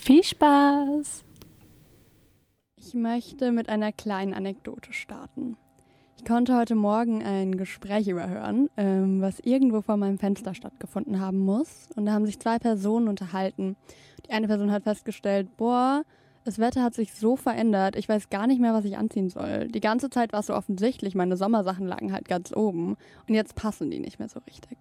Viel Spaß! Ich möchte mit einer kleinen Anekdote starten. Ich konnte heute Morgen ein Gespräch überhören, was irgendwo vor meinem Fenster stattgefunden haben muss. Und da haben sich zwei Personen unterhalten. Die eine Person hat festgestellt, das Wetter hat sich so verändert, ich weiß gar nicht mehr, was ich anziehen soll. Die ganze Zeit war es so offensichtlich, meine Sommersachen lagen halt ganz oben. Und jetzt passen die nicht mehr so richtig.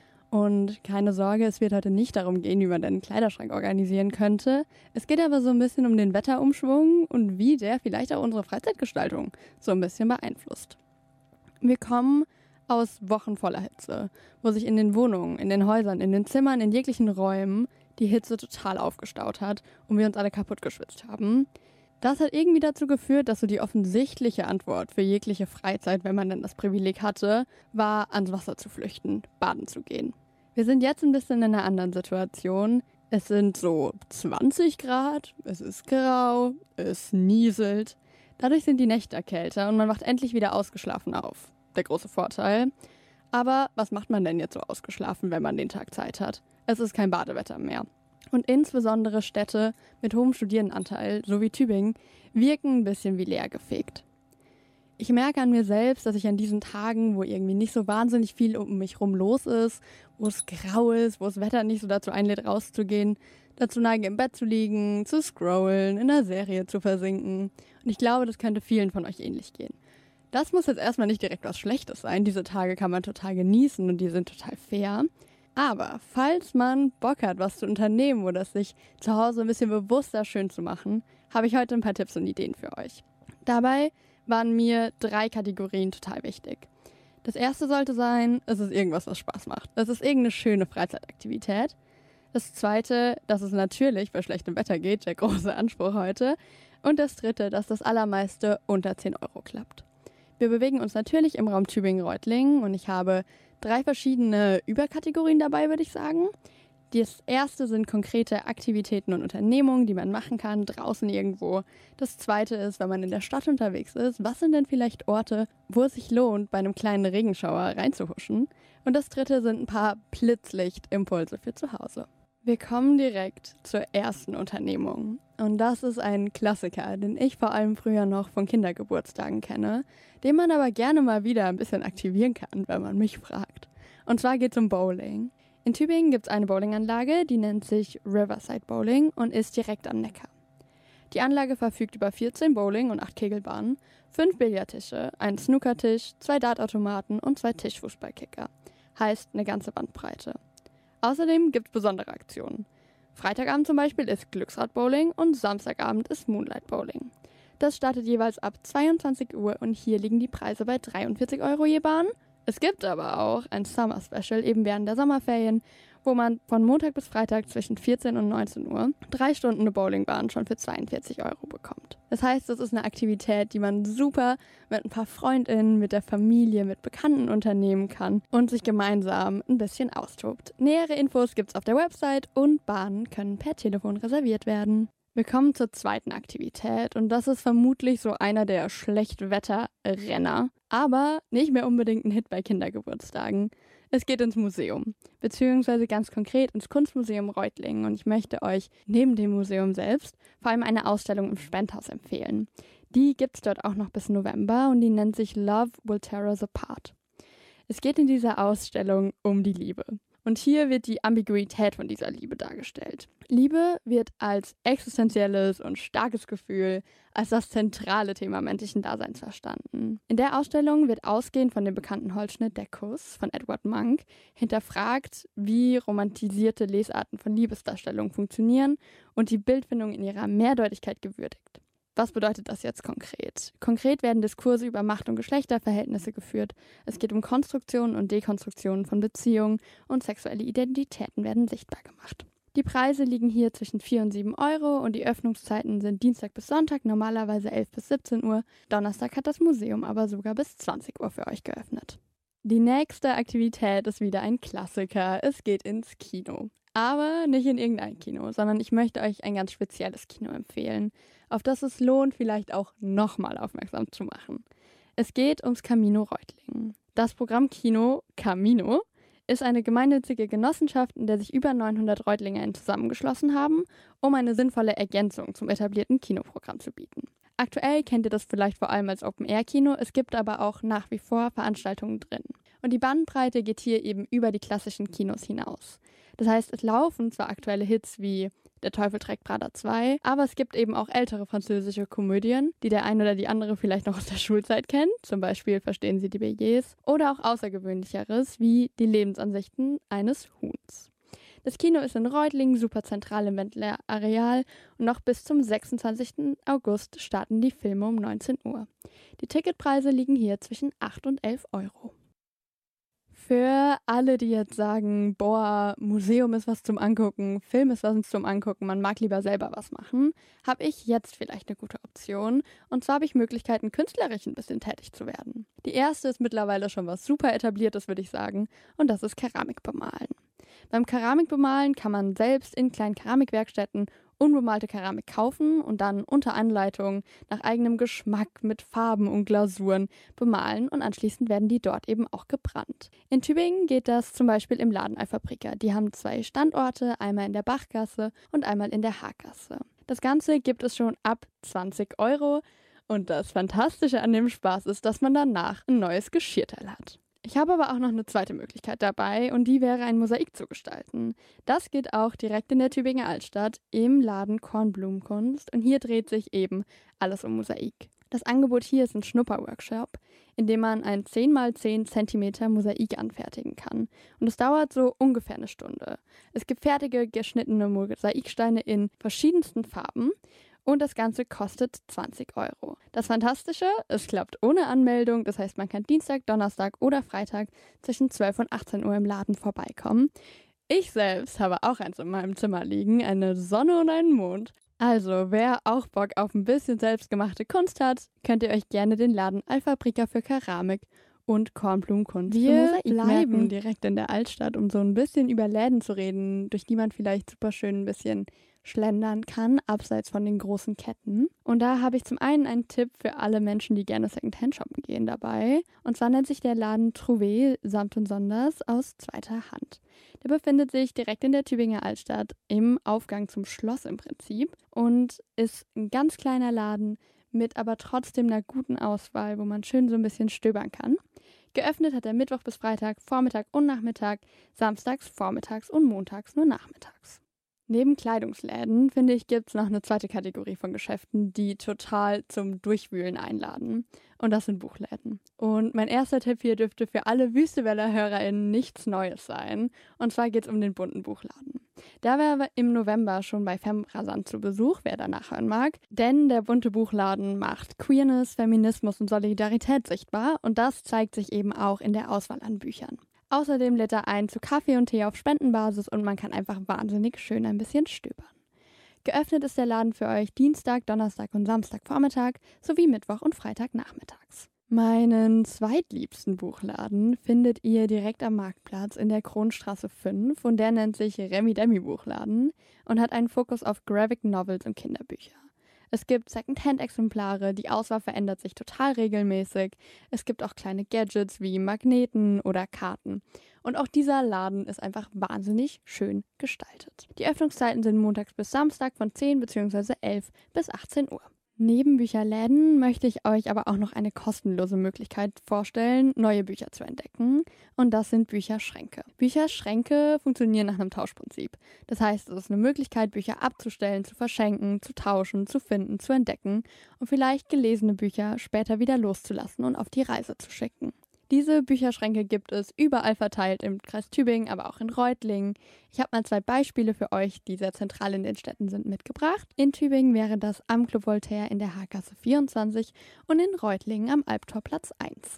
Und keine Sorge, es wird heute nicht darum gehen, wie man den Kleiderschrank organisieren könnte. Es geht aber so ein bisschen um den Wetterumschwung und wie der vielleicht auch unsere Freizeitgestaltung so ein bisschen beeinflusst. Wir kommen aus Wochen voller Hitze, wo sich in den Wohnungen, in den Häusern, in den Zimmern, in jeglichen Räumen die Hitze total aufgestaut hat und wir uns alle kaputt geschwitzt haben. Das hat irgendwie dazu geführt, dass so die offensichtliche Antwort für jegliche Freizeit, wenn man denn das Privileg hatte, war, ans Wasser zu flüchten, baden zu gehen. Wir sind jetzt ein bisschen in einer anderen Situation. Es sind so 20 Grad, es ist grau, es nieselt. Dadurch sind die Nächte kälter und man wacht endlich wieder ausgeschlafen auf. Der große Vorteil. Aber was macht man denn jetzt so ausgeschlafen, wenn man den Tag Zeit hat? Es ist kein Badewetter mehr. Und insbesondere Städte mit hohem Studierendenanteil, so wie Tübingen, wirken ein bisschen wie leergefegt. Ich merke an mir selbst, dass ich an diesen Tagen, wo irgendwie nicht so wahnsinnig viel um mich rum los ist, wo es grau ist, wo das Wetter nicht so dazu einlädt, rauszugehen, dazu neige, im Bett zu liegen, zu scrollen, in einer Serie zu versinken. Und ich glaube, das könnte vielen von euch ähnlich gehen. Das muss jetzt erstmal nicht direkt was Schlechtes sein. Diese Tage kann man total genießen und die sind total fair. Aber falls man Bock hat, was zu unternehmen oder sich zu Hause ein bisschen bewusster schön zu machen, habe ich heute ein paar Tipps und Ideen für euch. Dabei waren mir 3 Kategorien total wichtig. Das erste sollte sein, es ist irgendwas, was Spaß macht. Es ist irgendeine schöne Freizeitaktivität. Das zweite, dass es natürlich bei schlechtem Wetter geht, der große Anspruch heute. Und das dritte, dass das Allermeiste unter 10 Euro klappt. Wir bewegen uns natürlich im Raum Tübingen-Reutlingen und ich habe 3 verschiedene Überkategorien dabei, würde ich sagen. Das erste sind konkrete Aktivitäten und Unternehmungen, die man machen kann, draußen irgendwo. Das zweite ist, wenn man in der Stadt unterwegs ist, was sind denn vielleicht Orte, wo es sich lohnt, bei einem kleinen Regenschauer reinzuhuschen? Und das dritte sind ein paar Blitzlichtimpulse für zu Hause. Wir kommen direkt zur ersten Unternehmung. Und das ist ein Klassiker, den ich vor allem früher noch von Kindergeburtstagen kenne, den man aber gerne mal wieder ein bisschen aktivieren kann, wenn man mich fragt. Und zwar geht es um Bowling. In Tübingen gibt es eine Bowlinganlage, die nennt sich Riverside Bowling und ist direkt am Neckar. Die Anlage verfügt über 14 Bowling- und 8 Kegelbahnen, 5 Billardtische, einen Snookertisch, 2 Dartautomaten und 2 Tischfußballkicker. Heißt eine ganze Bandbreite. Außerdem gibt es besondere Aktionen. Freitagabend zum Beispiel ist Glücksrad-Bowling und Samstagabend ist Moonlight Bowling. Das startet jeweils ab 22 Uhr und hier liegen die Preise bei 43 Euro je Bahn. Es gibt aber auch ein Summer Special eben während der Sommerferien, wo man von Montag bis Freitag zwischen 14 und 19 Uhr 3 Stunden eine Bowlingbahn schon für 42 Euro bekommt. Das heißt, das ist eine Aktivität, die man super mit ein paar FreundInnen, mit der Familie, mit Bekannten unternehmen kann und sich gemeinsam ein bisschen austobt. Nähere Infos gibt's auf der Website und Bahnen können per Telefon reserviert werden. Wir kommen zur zweiten Aktivität und das ist vermutlich so einer der Schlechtwetterrenner, aber nicht mehr unbedingt ein Hit bei Kindergeburtstagen. Es geht ins Museum, beziehungsweise ganz konkret ins Kunstmuseum Reutlingen und ich möchte euch neben dem Museum selbst vor allem eine Ausstellung im Spendhaus empfehlen. Die gibt's dort auch noch bis November und die nennt sich Love Will Tear Us Apart. Es geht in dieser Ausstellung um die Liebe. Und hier wird die Ambiguität von dieser Liebe dargestellt. Liebe wird als existenzielles und starkes Gefühl, als das zentrale Thema menschlichen Daseins verstanden. In der Ausstellung wird ausgehend von dem bekannten Holzschnitt Der Kuss von Edward Munch hinterfragt, wie romantisierte Lesarten von Liebesdarstellungen funktionieren und die Bildfindung in ihrer Mehrdeutigkeit gewürdigt. Was bedeutet das jetzt konkret? Konkret werden Diskurse über Macht- und Geschlechterverhältnisse geführt. Es geht um Konstruktionen und Dekonstruktionen von Beziehungen und sexuelle Identitäten werden sichtbar gemacht. Die Preise liegen hier zwischen 4 und 7 Euro und die Öffnungszeiten sind Dienstag bis Sonntag, normalerweise 11 bis 17 Uhr. Donnerstag hat das Museum aber sogar bis 20 Uhr für euch geöffnet. Die nächste Aktivität ist wieder ein Klassiker. Es geht ins Kino. Aber nicht in irgendein Kino, sondern ich möchte euch ein ganz spezielles Kino empfehlen, auf das es lohnt, vielleicht auch nochmal aufmerksam zu machen. Es geht ums Camino Reutlingen. Das Programm Kino Camino ist eine gemeinnützige Genossenschaft, in der sich über 900 ReutlingerInnen zusammengeschlossen haben, um eine sinnvolle Ergänzung zum etablierten Kinoprogramm zu bieten. Aktuell kennt ihr das vielleicht vor allem als Open-Air-Kino, es gibt aber auch nach wie vor Veranstaltungen drin. Und die Bandbreite geht hier eben über die klassischen Kinos hinaus. Das heißt, es laufen zwar aktuelle Hits wie Der Teufel trägt Prada 2, aber es gibt eben auch ältere französische Komödien, die der ein oder die andere vielleicht noch aus der Schulzeit kennt, zum Beispiel Verstehen Sie die Billets, oder auch Außergewöhnlicheres wie Die Lebensansichten eines Huhns. Das Kino ist in Reutlingen super zentral im Wendler Areal und noch bis zum 26. August starten die Filme um 19 Uhr. Die Ticketpreise liegen hier zwischen 8 und 11 Euro. Für alle, die jetzt sagen, boah, Museum ist was zum Angucken, Film ist was zum Angucken, man mag lieber selber was machen, habe ich jetzt vielleicht eine gute Option. Und zwar habe ich Möglichkeiten, künstlerisch ein bisschen tätig zu werden. Die erste ist mittlerweile schon was super etabliertes, würde ich sagen, und das ist Keramik bemalen. Beim Keramikbemalen kann man selbst in kleinen Keramikwerkstätten unbemalte Keramik kaufen und dann unter Anleitung nach eigenem Geschmack mit Farben und Glasuren bemalen und anschließend werden die dort eben auch gebrannt. In Tübingen geht das zum Beispiel im Laden Alfabrika. Die haben 2 Standorte, einmal in der Bachgasse und einmal in der Haaggasse. Das Ganze gibt es schon ab 20 Euro und das Fantastische an dem Spaß ist, dass man danach ein neues Geschirrteil hat. Ich habe aber auch noch eine zweite Möglichkeit dabei und die wäre, ein Mosaik zu gestalten. Das geht auch direkt in der Tübinger Altstadt im Laden Kornblumenkunst und hier dreht sich eben alles um Mosaik. Das Angebot hier ist ein Schnupperworkshop, in dem man ein 10 x 10 cm Mosaik anfertigen kann und es dauert so ungefähr eine Stunde. Es gibt fertige geschnittene Mosaiksteine in verschiedensten Farben. Und das Ganze kostet 20 Euro. Das Fantastische, es klappt ohne Anmeldung, das heißt, man kann Dienstag, Donnerstag oder Freitag zwischen 12 und 18 Uhr im Laden vorbeikommen. Ich selbst habe auch eins in meinem Zimmer liegen, eine Sonne und einen Mond. Also, wer auch Bock auf ein bisschen selbstgemachte Kunst hat, könnt ihr euch gerne den Laden Alfabrika für Keramik und Kornblumenkunst Wir bleiben direkt in der Altstadt, um so ein bisschen über Läden zu reden, durch die man vielleicht super schön ein bisschen schlendern kann, abseits von den großen Ketten. Und da habe ich zum einen einen Tipp für alle Menschen, die gerne Secondhand shoppen gehen dabei. Und zwar nennt sich der Laden Trouvé samt und sonders aus zweiter Hand. Der befindet sich direkt in der Tübinger Altstadt im Aufgang zum Schloss im Prinzip und ist ein ganz kleiner Laden mit aber trotzdem einer guten Auswahl, wo man schön so ein bisschen stöbern kann. Geöffnet hat er Mittwoch bis Freitag, Vormittag und Nachmittag, samstags, vormittags und montags nur nachmittags. Neben Kleidungsläden, finde ich, gibt es noch eine zweite Kategorie von Geschäften, die total zum Durchwühlen einladen. Und das sind Buchläden. Und mein erster Tipp hier dürfte für alle Wüsteweller-HörerInnen nichts Neues sein. Und zwar geht es um den bunten Buchladen. Der war im November schon bei Femrasant zu Besuch, wer danach hören mag. Denn der bunte Buchladen macht Queerness, Feminismus und Solidarität sichtbar. Und das zeigt sich eben auch in der Auswahl an Büchern. Außerdem lädt er ein zu Kaffee und Tee auf Spendenbasis und man kann einfach wahnsinnig schön ein bisschen stöbern. Geöffnet ist der Laden für euch Dienstag, Donnerstag und Samstagvormittag sowie Mittwoch und Freitagnachmittags. Meinen zweitliebsten Buchladen findet ihr direkt am Marktplatz in der Kronstraße 5 und der nennt sich Remi Demi Buchladen und hat einen Fokus auf Graphic Novels und Kinderbücher. Es gibt Secondhand-Exemplare, die Auswahl verändert sich total regelmäßig. Es gibt auch kleine Gadgets wie Magneten oder Karten. Und auch dieser Laden ist einfach wahnsinnig schön gestaltet. Die Öffnungszeiten sind montags bis Samstag von 10 bzw. 11 bis 18 Uhr. Neben Bücherläden möchte ich euch aber auch noch eine kostenlose Möglichkeit vorstellen, neue Bücher zu entdecken. Und das sind Bücherschränke. Bücherschränke funktionieren nach einem Tauschprinzip. Das heißt, es ist eine Möglichkeit, Bücher abzustellen, zu verschenken, zu tauschen, zu finden, zu entdecken und vielleicht gelesene Bücher später wieder loszulassen und auf die Reise zu schicken. Diese Bücherschränke gibt es überall verteilt im Kreis Tübingen, aber auch in Reutlingen. Ich habe mal 2 Beispiele für euch, die sehr zentral in den Städten sind, mitgebracht. In Tübingen wäre das am Club Voltaire in der Haaggasse 24 und in Reutlingen am Albtorplatz 1.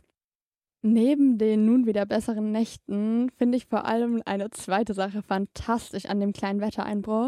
Neben den nun wieder besseren Nächten finde ich vor allem eine zweite Sache fantastisch an dem kleinen Wettereinbruch.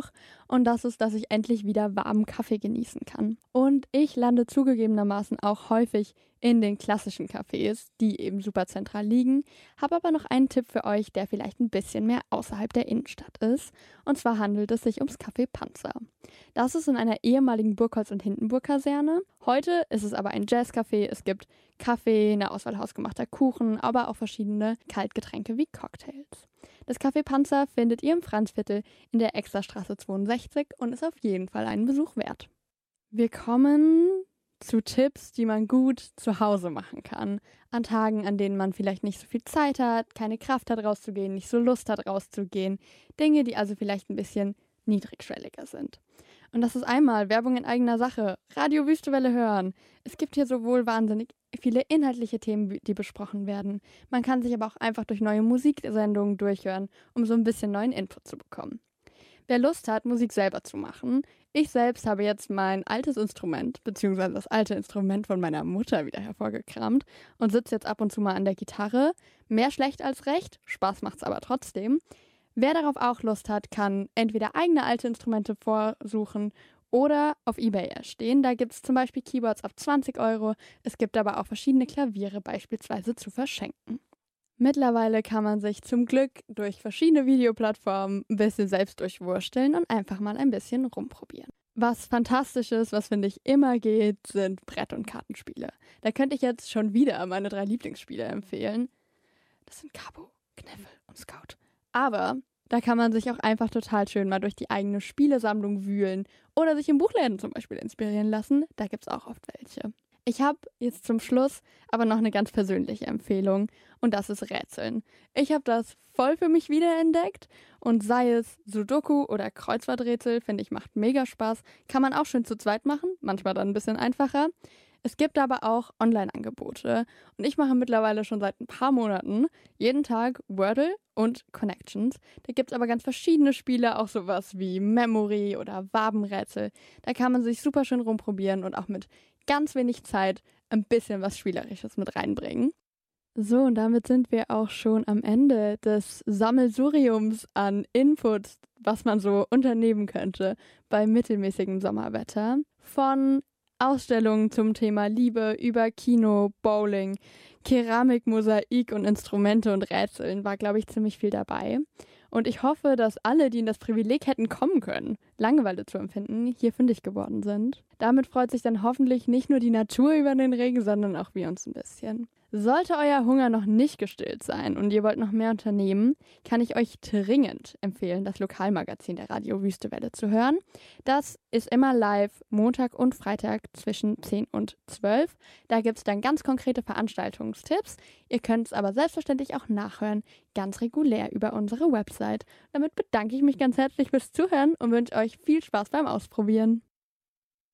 Und das ist, dass ich endlich wieder warmen Kaffee genießen kann. Und ich lande zugegebenermaßen auch häufig in den klassischen Cafés, die eben super zentral liegen, habe aber noch einen Tipp für euch, der vielleicht ein bisschen mehr außerhalb der Innenstadt ist. Und zwar handelt es sich ums Café Panzer. Das ist in einer ehemaligen Burgholz- und Hindenburg-Kaserne. Heute ist es aber ein Jazzcafé. Es gibt Kaffee, eine Auswahl hausgemachter Kuchen, aber auch verschiedene Kaltgetränke wie Cocktails. Das Café Panzer findet ihr im Franzviertel in der Extrastraße 62 und ist auf jeden Fall einen Besuch wert. Wir kommen zu Tipps, die man gut zu Hause machen kann. An Tagen, an denen man vielleicht nicht so viel Zeit hat, keine Kraft hat rauszugehen, nicht so Lust hat rauszugehen. Dinge, die also vielleicht ein bisschen niedrigschwelliger sind. Und das ist einmal Werbung in eigener Sache, Radio Wüstewelle hören. Es gibt hier sowohl wahnsinnig viele inhaltliche Themen, die besprochen werden. Man kann sich aber auch einfach durch neue Musiksendungen durchhören, um so ein bisschen neuen Input zu bekommen. Wer Lust hat, Musik selber zu machen, ich selbst habe jetzt mein altes Instrument, beziehungsweise das alte Instrument von meiner Mutter wieder hervorgekramt und sitze jetzt ab und zu mal an der Gitarre. Mehr schlecht als recht, Spaß macht's aber trotzdem. Wer darauf auch Lust hat, kann entweder eigene alte Instrumente vorsuchen oder auf eBay erstehen. Da gibt es zum Beispiel Keyboards ab 20 Euro. Es gibt aber auch verschiedene Klaviere beispielsweise zu verschenken. Mittlerweile kann man sich zum Glück durch verschiedene Videoplattformen ein bisschen selbst durchwursteln und einfach mal ein bisschen rumprobieren. Was fantastisch ist, was finde ich immer geht, sind Brett- und Kartenspiele. Da könnte ich jetzt schon wieder meine 3 Lieblingsspiele empfehlen. Das sind Cabo, Kniffel und Scout. Aber da kann man sich auch einfach total schön mal durch die eigene Spielesammlung wühlen oder sich in Buchläden zum Beispiel inspirieren lassen. Da gibt es auch oft welche. Ich habe jetzt zum Schluss aber noch eine ganz persönliche Empfehlung und das ist Rätseln. Ich habe das voll für mich wiederentdeckt und sei es Sudoku oder Kreuzworträtsel, finde ich, macht mega Spaß. Kann man auch schön zu zweit machen, manchmal dann ein bisschen einfacher. Es gibt aber auch Online-Angebote und ich mache mittlerweile schon seit ein paar Monaten jeden Tag Wordle und Connections. Da gibt es aber ganz verschiedene Spiele, auch sowas wie Memory oder Wabenrätsel. Da kann man sich super schön rumprobieren und auch mit ganz wenig Zeit ein bisschen was Spielerisches mit reinbringen. So, und damit sind wir auch schon am Ende des Sammelsuriums an Inputs, was man so unternehmen könnte bei mittelmäßigem Sommerwetter. Von Ausstellungen zum Thema Liebe über Kino, Bowling, Keramik, Mosaik und Instrumente und Rätseln war, glaube ich, ziemlich viel dabei. Und ich hoffe, dass alle, die in das Privileg hätten kommen können, Langeweile zu empfinden, hier fündig geworden sind. Damit freut sich dann hoffentlich nicht nur die Natur über den Regen, sondern auch wir uns ein bisschen. Sollte euer Hunger noch nicht gestillt sein und ihr wollt noch mehr unternehmen, kann ich euch dringend empfehlen, das Lokalmagazin der Radio Wüstewelle zu hören. Das ist immer live, Montag und Freitag zwischen 10 und 12. Da gibt es dann ganz konkrete Veranstaltungstipps. Ihr könnt es aber selbstverständlich auch nachhören, ganz regulär über unsere Website. Damit bedanke ich mich ganz herzlich fürs Zuhören und wünsche euch viel Spaß beim Ausprobieren.